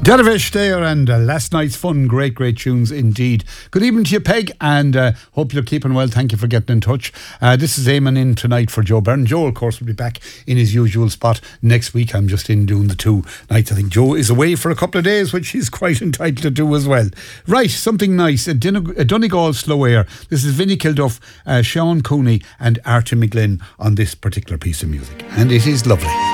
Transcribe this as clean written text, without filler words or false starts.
Dervish there and last night's fun, great tunes indeed. Good evening to you, Peg, and hope you're keeping well. Thank you for getting in touch. This is Eamon in tonight for Joe Byrne. Joe, of course, will be back in his usual spot next week. I'm just in doing the 2 nights. I think Joe is away for a couple of days, which he's quite entitled to do as well. Right, something nice. A Donegal Slow Air. This is Vinnie Kilduff, Sean Cooney and Artie McGlynn on this particular piece of music. And it is lovely.